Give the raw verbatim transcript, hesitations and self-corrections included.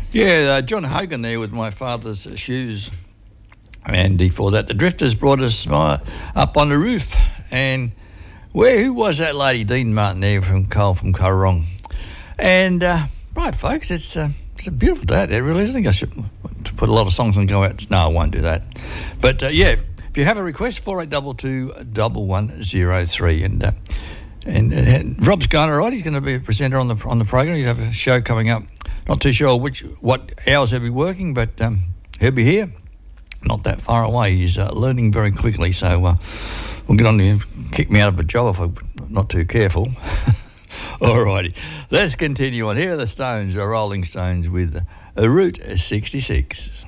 Yeah, uh, John Hogan there with My Father's Shoes. And before that, the Drifters brought us uh, Up on the Roof. And where who was that lady, Dean Martin there from Cole from Currong? And, uh, right, folks, it's, uh, it's a beautiful day out there, really. I think I should put a lot of songs and go out. No, I won't do that. But, uh, yeah, if you have a request, four eight two two, one one zero three. And, uh, and, and Rob's going all right. He's going to be a presenter on the on the program. He'll have a show coming up. Not too sure which what hours he'll be working, but um, he'll be here. Not that far away. He's uh, learning very quickly, so uh, we'll get on to him. Kick me out of a job if I'm not too careful. All righty. Let's continue on. Here are the Stones, the Rolling Stones, with uh, Route sixty-six.